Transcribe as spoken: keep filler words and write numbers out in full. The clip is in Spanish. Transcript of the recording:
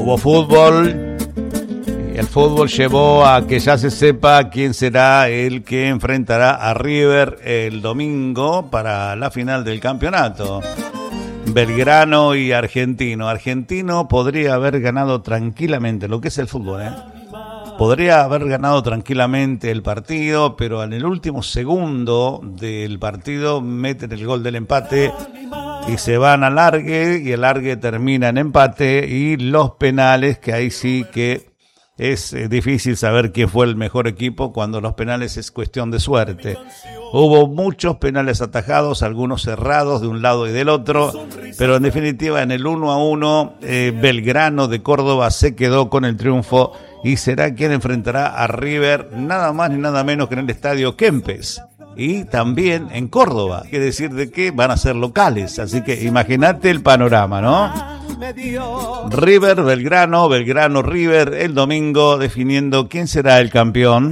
Hubo fútbol. El fútbol llevó a que ya se sepa quién será el que enfrentará a River el domingo para la final del campeonato. Belgrano y Argentino. Argentino podría haber ganado tranquilamente, lo que es el fútbol, ¿eh? Podría haber ganado tranquilamente el partido, pero en el último segundo del partido meten el gol del empate y se van al alargue, y el alargue termina en empate, y los penales, que ahí sí que es eh, difícil saber quién fue el mejor equipo cuando los penales es cuestión de suerte. Hubo muchos penales atajados, algunos cerrados de un lado y del otro, pero en definitiva en el uno a uno eh, Belgrano de Córdoba se quedó con el triunfo y será quien enfrentará a River nada más ni nada menos que en el estadio Kempes. Y también en Córdoba, quiere decir de que van a ser locales, así que imagínate el panorama, ¿no? River, Belgrano, Belgrano, River, el domingo definiendo quién será el campeón.